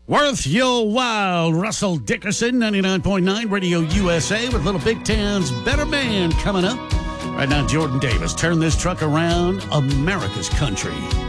Worth your while, Russell Dickerson, 99.9 Radio USA with Little Big Town's Better Man coming up. Right now, Jordan Davis, turn this truck around, America's country.